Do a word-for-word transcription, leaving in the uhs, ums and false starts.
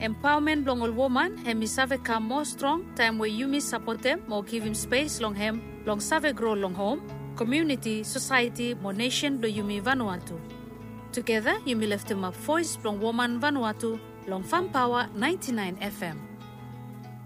Empowerment long all woman, hemi save come more strong, time where you miss support them, more give him space long hem, long save grow long home, community, society, more nation do you me Vanuatu. Together, you me lift him up voice long woman Vanuatu, long Farm Power ninety-nine F M.